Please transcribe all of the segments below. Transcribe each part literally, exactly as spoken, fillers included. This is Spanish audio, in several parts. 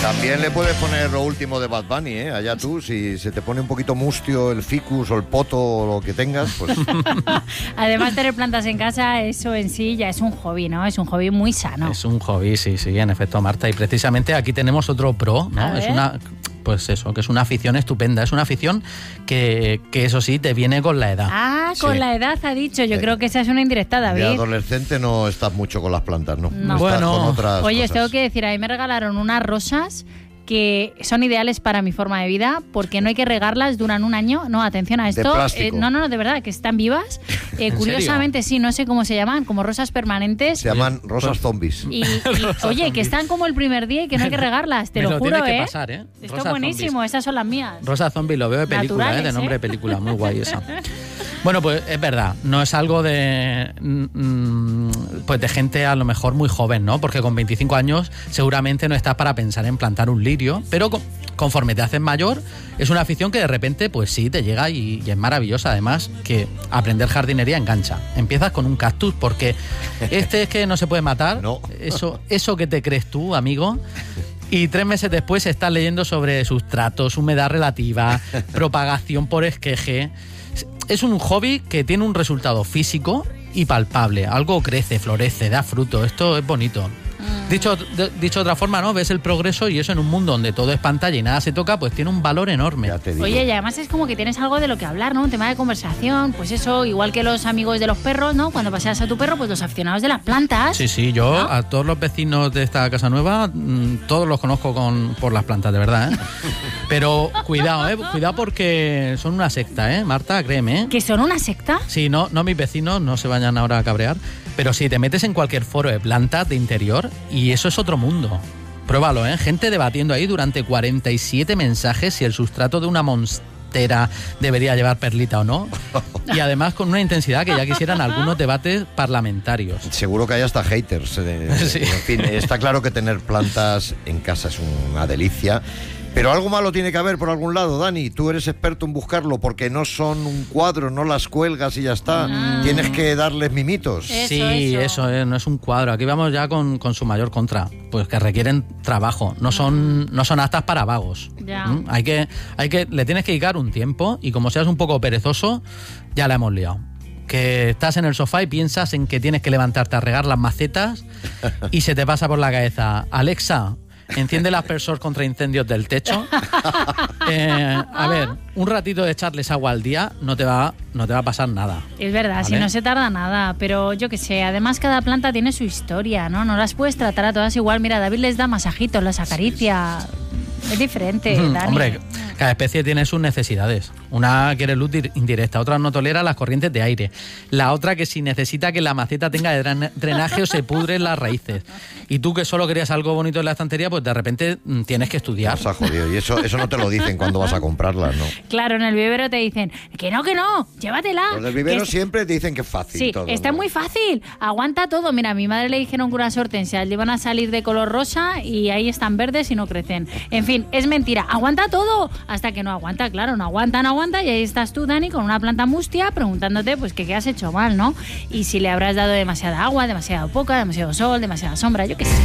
También le puedes poner lo último de Bad Bunny, ¿eh? Allá tú, si se te pone un poquito mustio el ficus o el poto o lo que tengas, pues... Además, tener plantas en casa, eso en sí ya es un hobby, ¿no? Es un hobby muy sano. Es un hobby, sí, sí, en efecto, Marta. Y precisamente aquí tenemos otro pro, ¿no? Es una... Pues eso, que es una afición estupenda. Es una afición que, que eso sí, te viene con la edad. Ah, con sí. la edad ha dicho. Yo sí. creo que esa es una indirecta, David. De adolescente no estás mucho con las plantas, ¿no? no. Estás bueno, con otras Oye, cosas. tengo que decir, a mí me regalaron unas rosas que son ideales para mi forma de vida porque no hay que regarlas, duran un año. No, atención a esto. De plástico. Eh, no, no, no, de verdad, que están vivas. Eh, curiosamente, sí, no sé cómo se llaman, como rosas permanentes. Se llaman rosas zombies. Y, y oye, que están como el primer día y que no hay que regarlas, te Me lo, lo juro, tiene que ¿eh? pasar, ¿eh? Esto Rosa es buenísimo, zombies. esas son las mías. Rosa Zombie, lo veo de película, Naturales, ¿eh? De nombre ¿eh? de película, muy guay esa. Bueno, pues es verdad, no es algo de mm, pues de gente a lo mejor muy joven, ¿no? Porque con veinticinco años seguramente no estás para pensar en plantar un lirio, pero con, conforme te haces mayor, es una afición que de repente, pues sí, te llega y, y es maravillosa. Además, que aprender jardinería engancha. Empiezas con un cactus porque este es que no se puede matar. No. Eso, eso que te crees tú, amigo. Y tres meses después estás leyendo sobre sustratos, humedad relativa, propagación por esqueje. Es un hobby que tiene un resultado físico y palpable. Algo crece, florece, da fruto. Esto es bonito. Dicho, de, dicho de otra forma, ¿no? Ves el progreso y eso en un mundo donde todo es pantalla y nada se toca, pues tiene un valor enorme. Ya te digo. Oye, y además es como que tienes algo de lo que hablar, ¿no? Un tema de conversación, pues eso, igual que los amigos de los perros, ¿no? Cuando paseas a tu perro, pues los aficionados de las plantas. Sí, sí, yo ¿no? a todos los vecinos de esta casa nueva, mmm, todos los conozco con, por las plantas, de verdad, ¿eh? Pero cuidado, ¿eh? Cuidado porque son una secta, ¿eh? Marta, créeme, ¿eh? ¿Que son una secta? Sí, no, no mis vecinos, no se vayan ahora a cabrear, pero sí, te metes en cualquier foro de plantas de interior y eso es otro mundo. Pruébalo, ¿eh? Gente debatiendo ahí durante cuarenta y siete mensajes si el sustrato de una monstera debería llevar perlita o no. Y además con una intensidad que ya quisieran algunos debates parlamentarios. Seguro que hay hasta haters. Eh, Sí. En fin, está claro que tener plantas en casa es una delicia. Pero algo malo tiene que haber por algún lado, Dani. Tú eres experto en buscarlo porque no son un cuadro, no las cuelgas y ya está. Ah. Tienes que darles mimitos. Eso, sí, eso. eso, eh, no es un cuadro. Aquí vamos ya con, con su mayor contra, pues que requieren trabajo. No son, no son aptas para vagos. Ya. ¿Mm? Hay que, hay que, le tienes que dedicar un tiempo y como seas un poco perezoso, ya la hemos liado. Que estás en el sofá y piensas en que tienes que levantarte a regar las macetas y se te pasa por la cabeza, Alexa, enciende el aspersor contra incendios del techo. Eh, a ver, un ratito de echarles agua al día no te va, no te va a pasar nada. Es verdad, ¿Vale? si no se tarda nada, pero yo qué sé, además cada planta tiene su historia, ¿no? No las puedes tratar a todas igual. Mira, David les da masajitos, las acaricia. Es diferente, Mm, Dani. Hombre, cada especie tiene sus necesidades. Una quiere luz dir- indirecta, otra no tolera las corrientes de aire. La otra que si necesita que la maceta tenga dren- drenaje o se pudren las raíces. Y tú que solo querías algo bonito en la estantería, pues de repente mm, tienes que estudiar. Nos ha jodido. Y eso, eso no te lo dicen cuando vas a comprarlas, ¿no? Claro, en el vivero te dicen que no, que no, llévatela. Los del vivero que es- siempre te dicen que es fácil Sí, todo. está ¿no? muy fácil, aguanta todo. Mira, a mi madre le dijeron que unas hortensias le iban a salir de color rosa y ahí están verdes y no crecen. En fin, es mentira, aguanta todo. Hasta que no aguanta, claro, no aguanta, no aguanta. Y ahí estás tú, Dani, con una planta mustia preguntándote pues que qué has hecho mal, ¿no? Y si le habrás dado demasiada agua, demasiado poca, demasiado sol, demasiada sombra, yo qué sé.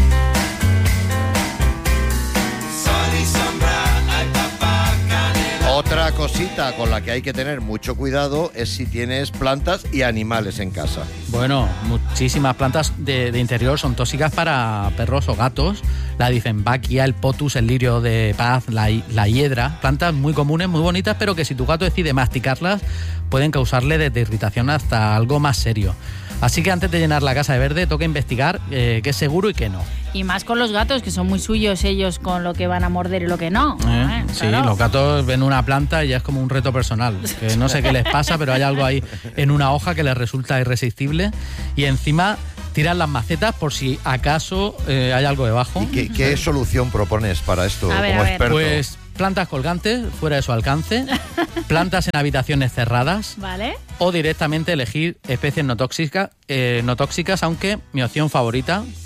Otra cosita con la que hay que tener mucho cuidado es si tienes plantas y animales en casa. Bueno, muchísimas plantas de, de interior son tóxicas para perros o gatos. La Dieffenbachia, el potus, el lirio de paz, la, la hiedra. Plantas muy comunes, muy bonitas, pero que si tu gato decide masticarlas pueden causarle desde irritación hasta algo más serio. Así que antes de llenar la casa de verde toca investigar eh, qué es seguro y qué no. Y más con los gatos, que son muy suyos ellos con lo que van a morder y lo que no. ¿Eh? ¿eh? Sí, Claro. los gatos ven una planta y ya es como un reto personal. Que no sé qué les pasa, pero hay algo ahí en una hoja que les resulta irresistible. Y encima tiran las macetas por si acaso eh, hay algo debajo. ¿Y qué, qué solución propones para esto A ver, como a ver. experto? Pues plantas colgantes fuera de su alcance, plantas en habitaciones cerradas ¿Vale? o directamente elegir especies no tóxicas, eh, no tóxicas, aunque mi opción favorita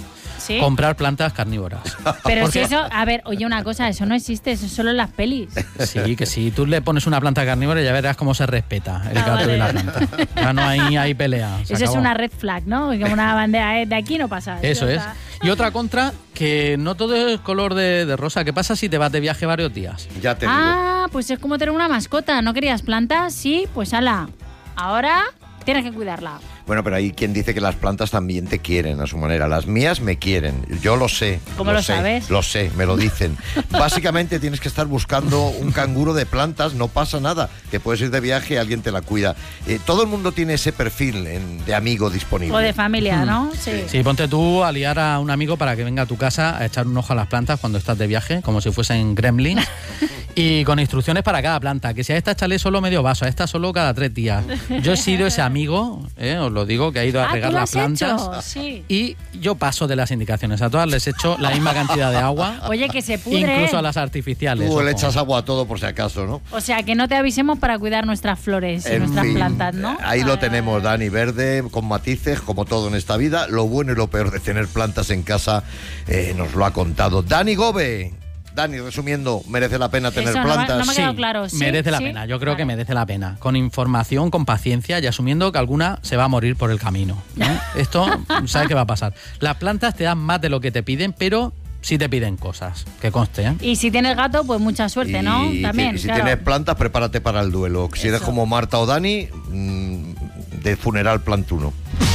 ¿Sí? comprar plantas carnívoras. Pero Porque- si eso, a ver, oye una cosa, eso no existe, eso es solo en las pelis. Sí, que si tú le pones una planta carnívora ya verás cómo se respeta el Ah, gato vale. y la planta. Ya no hay, hay pelea. se Eso es acabó. una red flag, ¿no? Como una bandera, ¿eh? De aquí no pasa. Eso Ya es. está. Y otra contra, que no todo es color de, de rosa. ¿Qué pasa si te vas de viaje varios días? Ya te digo. Ah, pues es como tener una mascota. ¿No querías plantas? Sí, pues ala. Ahora tienes que cuidarla. Bueno, pero hay quien dice que las plantas también te quieren a su manera. Las mías me quieren. Yo lo sé. ¿Cómo lo sé, sabes? Lo sé, me lo dicen. Básicamente tienes que estar buscando un canguro de plantas, no pasa nada. Que puedes ir de viaje y alguien te la cuida. Eh, todo el mundo tiene ese perfil en- de amigo disponible. O de familia, ¿no? Sí. Sí, ponte tú a liar a un amigo para que venga a tu casa a echar un ojo a las plantas cuando estás de viaje, como si fuesen gremlins. Y con instrucciones para cada planta, que si a esta échale solo medio vaso, a esta solo cada tres días. Yo he sido ese amigo, eh, os lo digo, que ha ido a Ah, regar ¿tú lo las has plantas. hecho? Sí. Y yo paso de las indicaciones. A todas les echo la misma cantidad de agua, Oye, que se pudre. incluso a las artificiales. Tú le ojo. echas agua a todo por si acaso, ¿no? O sea, que no te avisemos para cuidar nuestras flores y En nuestras fin, plantas, ¿no? Ahí lo Vale, tenemos, vale. Dani, verde, con matices, como todo en esta vida. Lo bueno y lo peor de tener plantas en casa eh, nos lo ha contado Dani Gobe. Dani, resumiendo, ¿merece la pena tener Eso, no me- plantas? no me ha Sí, quedado claro. ¿Sí? merece la ¿Sí? pena. Yo creo Vale. que merece la pena. Con información, con paciencia y asumiendo que alguna se va a morir por el camino. ¿no? Esto, ¿sabes qué va a pasar? Las plantas te dan más de lo que te piden, pero sí te piden cosas, que conste, ¿eh? Y si tienes gato, pues mucha suerte, ¿no? Y También, si, si claro. tienes plantas, prepárate para el duelo. Si eres Eso. como Marta o Dani, mm, de funeral plantuno.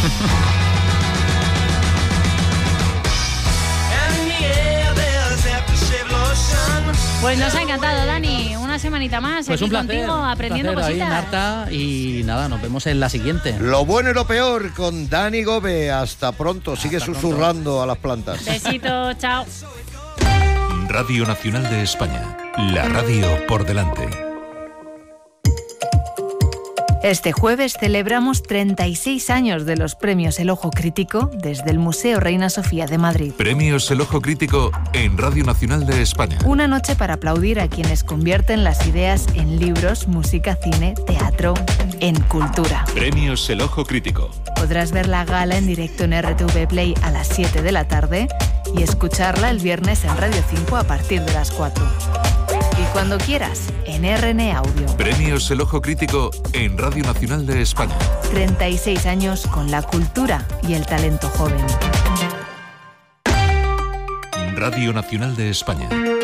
Pues nos ha encantado, Dani. Una semanita más Pues aquí un placer, contigo, un aprendiendo placer ahí, cositas. Marta, y nada, nos vemos en la siguiente. Lo bueno y lo peor con Dani Gobe. Hasta pronto. Sigue susurrando a las plantas. Besito, chao. Radio Nacional de España. La radio por delante. Este jueves celebramos treinta y seis años de los premios El Ojo Crítico desde el Museo Reina Sofía de Madrid. Premios El Ojo Crítico en Radio Nacional de España. Una noche para aplaudir a quienes convierten las ideas en libros, música, cine, teatro, en cultura. Premios El Ojo Crítico. Podrás ver la gala en directo en R T V Play a las siete de la tarde y escucharla el viernes en Radio cinco a partir de las cuatro. Y cuando quieras, en R N Audio. Premios El Ojo Crítico en Radio Nacional de España. treinta y seis años con la cultura y el talento joven. Radio Nacional de España.